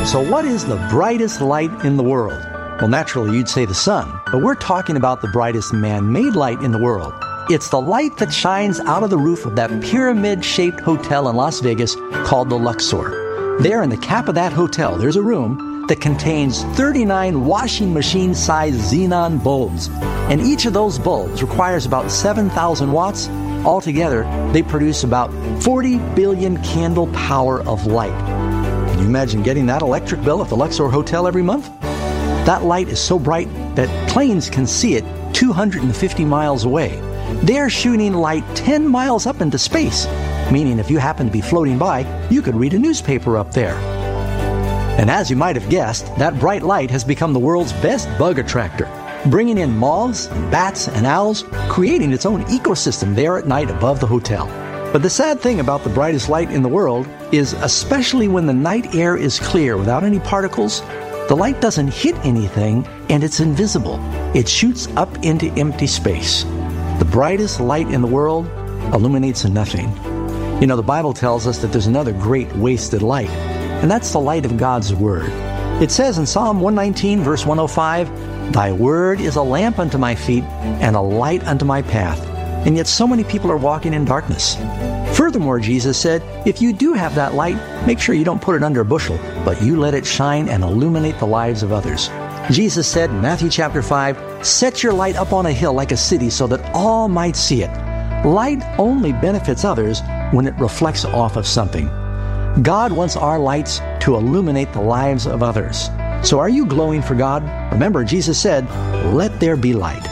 So what is the brightest light in the world? Well, naturally, you'd say the sun, but we're talking about the brightest man-made light in the world. It's the light that shines out of the roof of that pyramid-shaped hotel in Las Vegas called the Luxor. There in the cap of that hotel, there's a room that contains 39 washing machine-sized xenon bulbs. And each of those bulbs requires about 7,000 watts. Altogether, they produce about 40 billion candle power of light. Can you imagine getting that electric bill at the Luxor Hotel every month? That light is so bright that planes can see it 250 miles away. They're shooting light 10 miles up into space, meaning if you happen to be floating by, you could read a newspaper up there. And as you might have guessed, that bright light has become the world's best bug attractor, bringing in moths, and bats, and owls, creating its own ecosystem there at night above the hotel. But the sad thing about the brightest light in the world is, especially when the night air is clear without any particles, the light doesn't hit anything and it's invisible. It shoots up into empty space. The brightest light in the world illuminates nothing. You know, the Bible tells us that there's another great wasted light, and that's the light of God's Word. It says in Psalm 119, verse 105, "Thy word is a lamp unto my feet and a light unto my path." And yet so many people are walking in darkness. Furthermore, Jesus said, if you do have that light, make sure you don't put it under a bushel, but you let it shine and illuminate the lives of others. Jesus said in Matthew chapter 5, "Set your light up on a hill like a city so that all might see it." Light only benefits others when it reflects off of something. God wants our lights to illuminate the lives of others. So are you glowing for God? Remember, Jesus said, "Let there be light."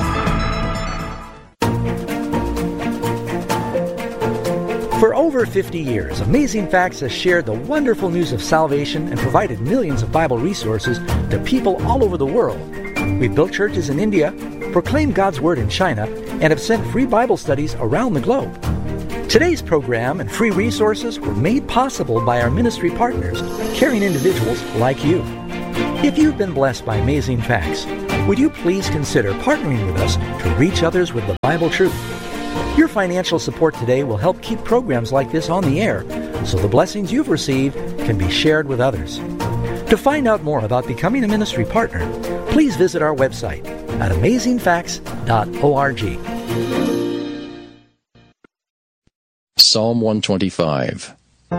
For over 50 years, Amazing Facts has shared the wonderful news of salvation and provided millions of Bible resources to people all over the world. We've built churches in India, proclaimed God's Word in China, and have sent free Bible studies around the globe. Today's program and free resources were made possible by our ministry partners, caring individuals like you. If you've been blessed by Amazing Facts, would you please consider partnering with us to reach others with the Bible truth? Your financial support today will help keep programs like this on the air, so the blessings you've received can be shared with others. To find out more about becoming a ministry partner, please visit our website at amazingfacts.org. Psalm 125.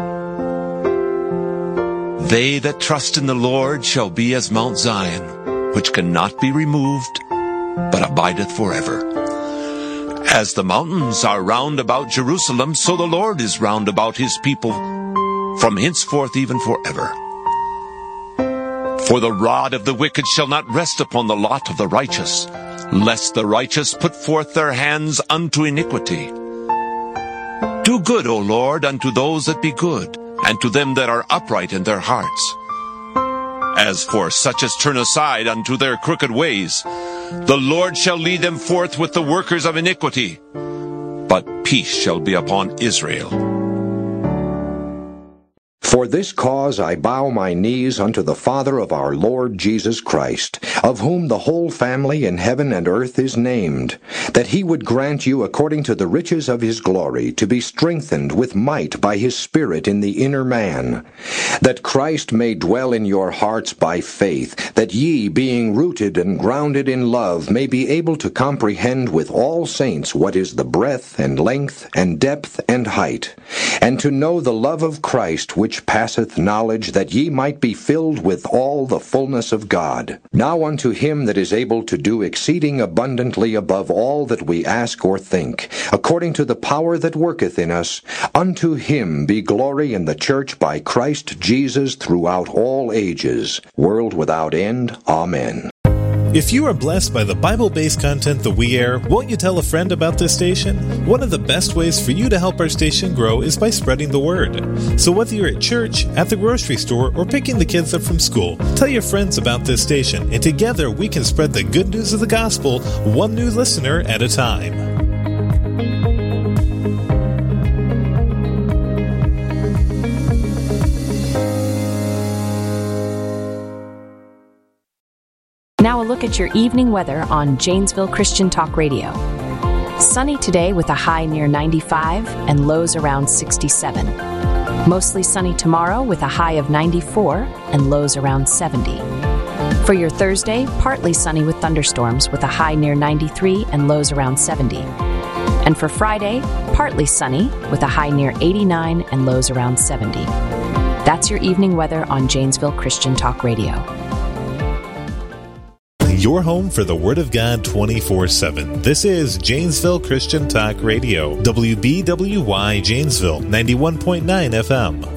They that trust in the Lord shall be as Mount Zion, which cannot be removed, but abideth forever. As the mountains are round about Jerusalem, so the Lord is round about his people, from henceforth even forever. For the rod of the wicked shall not rest upon the lot of the righteous, lest the righteous put forth their hands unto iniquity. Do good, O Lord, unto those that be good, and to them that are upright in their hearts. As for such as turn aside unto their crooked ways, the Lord shall lead them forth with the workers of iniquity, but peace shall be upon Israel. For this cause I bow my knees unto the Father of our Lord Jesus Christ, of whom the whole family in heaven and earth is named, that he would grant you according to the riches of his glory to be strengthened with might by his Spirit in the inner man, that Christ may dwell in your hearts by faith, that ye, being rooted and grounded in love, may be able to comprehend with all saints what is the breadth and length and depth and height, and to know the love of Christ which passeth knowledge, that ye might be filled with all the fullness of God. Now unto him that is able to do exceeding abundantly above all that we ask or think, according to the power that worketh in us, unto him be glory in the church by Christ Jesus throughout all ages, world without end. Amen. If you are blessed by the Bible-based content that we air, won't you tell a friend about this station? One of the best ways for you to help our station grow is by spreading the word. So whether you're at church, at the grocery store, or picking the kids up from school, tell your friends about this station, and together we can spread the good news of the gospel, one new listener at a time. Now a look at your evening weather on Janesville Christian Talk Radio. Sunny today with a high near 95 and lows around 67. Mostly sunny tomorrow with a high of 94 and lows around 70. For your Thursday, partly sunny with thunderstorms with a high near 93 and lows around 70. And for Friday, partly sunny with a high near 89 and lows around 70. That's your evening weather on Janesville Christian Talk Radio. Your home for the Word of God 24/7. This is Janesville Christian Talk Radio. WBWY Janesville, 91.9 FM.